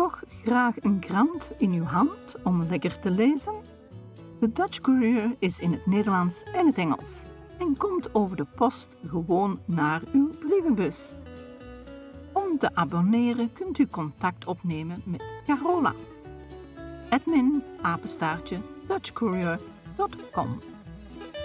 toch graag een krant in uw hand om lekker te lezen? De Dutch Courier is in het Nederlands en het Engels en komt over de post gewoon naar uw brievenbus. Om te abonneren kunt u contact opnemen met Carola. admin@dutchcourier.com